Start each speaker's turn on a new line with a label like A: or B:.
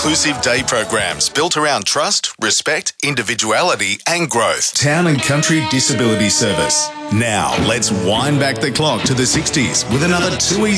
A: inclusive day programs built around trust, respect, individuality and growth. Town and Country Disability Service. Now, let's wind back the clock to the 60s with another 2 East